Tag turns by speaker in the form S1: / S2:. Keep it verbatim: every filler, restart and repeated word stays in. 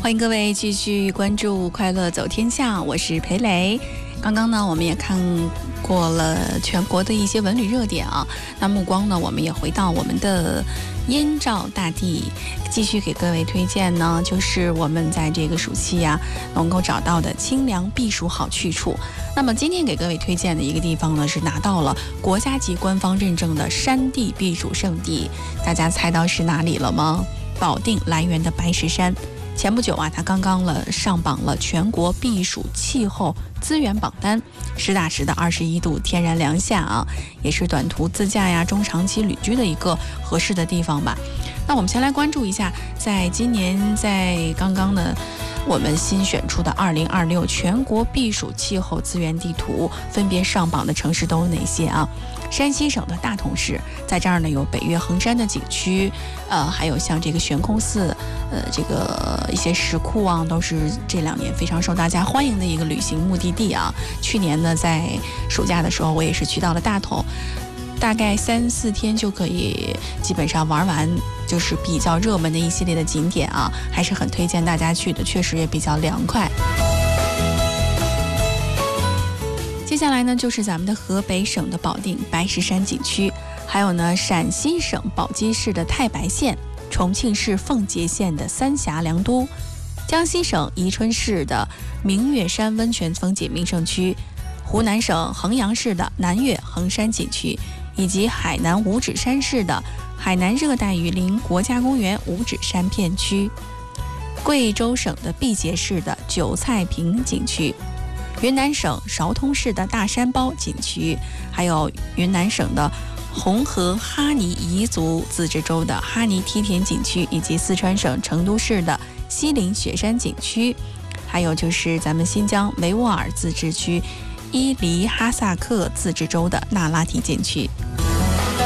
S1: 欢迎各位继续关注快乐走天下，我是裴雷。刚刚呢我们也看过了全国的一些文旅热点啊，那目光呢我们也回到我们的燕赵大地，继续给各位推荐呢就是我们在这个暑期呀、啊、能够找到的清凉避暑好去处。那么今天给各位推荐的一个地方呢是拿到了国家级官方认证的山地避暑胜地，大家猜到是哪里了吗？保定来源的白石山。前不久啊，它刚刚了上榜了全国避暑气候资源榜单，实打实的二十一度天然凉夏啊，也是短途自驾呀、中长期旅居的一个合适的地方吧。那我们先来关注一下，在今年在刚刚呢，我们新选出的二零二六全国避暑气候资源地图，分别上榜的城市都有哪些啊？山西省的大同市，在这儿呢有北岳恒山的景区，呃，还有像这个悬空寺，呃，这个一些石窟啊，都是这两年非常受大家欢迎的一个旅行目的地啊。去年呢，在暑假的时候，我也是去到了大同，大概三四天就可以基本上玩完，就是比较热门的一系列的景点啊，还是很推荐大家去的，确实也比较凉快。接下来呢，就是咱们的河北省的保定白石山景区，还有呢陕西省宝鸡市的太白县，重庆市奉节县的三峡良都，江西省宜春市的明月山温泉风景名胜区，湖南省衡阳市的南岳衡山景区，以及海南五指山市的海南热带雨林国家公园五指山片区，贵州省的毕节市的韭菜坪景区，云南省韶通市的大山包景区，还有云南省的红河哈尼彝族自治州的哈尼梯田景区，以及四川省成都市的西岭雪山景区，还有就是咱们新疆维吾尔自治区伊犁哈萨克自治州的那拉提景区。